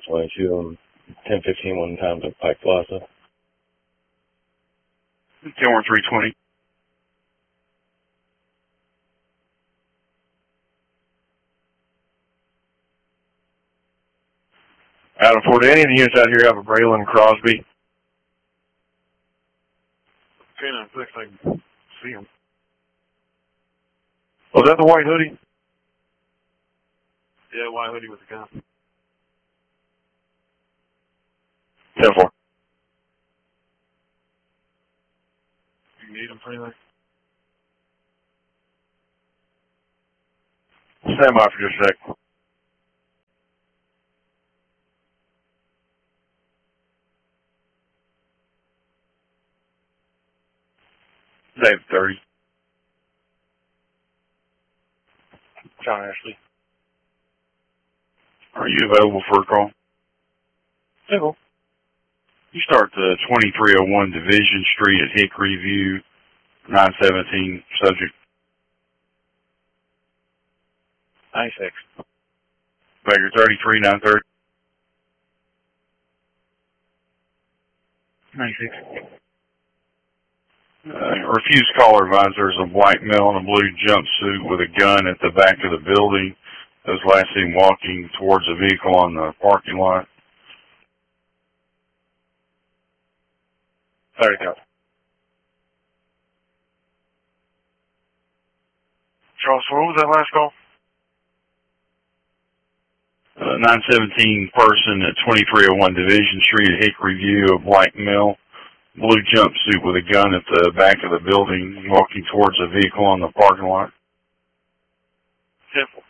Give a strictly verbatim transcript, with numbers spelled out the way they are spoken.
twenty-two on ten fifteen one time to Pike Plaza. ten one three twenty. Adam Ford, any of the units out here have a Braylon Crosby? ten nine six, I can see him. Was that the white hoodie? Yeah, white hoodie with the gun. ten four. You need him for anything? Stand by for just a sec. Dave thirty. John Ashley. Are you available for a call? Yeah, cool. You start the twenty-three oh one Division Street at Hickory View, nine seventeen, subject. ninety-six. Baker thirty-three, nine thirty. ninety-six. Uh, refused caller advisor is a white male in a blue jumpsuit with a gun at the back of the building. That was last seen walking towards a vehicle on the parking lot. thirty go. Charles, what was that last call? Uh, nine seventeen person at twenty-three oh one Division Street at Hickory View, a white male, blue jumpsuit with a gun at the back of the building, walking towards a vehicle on the parking lot. Simple.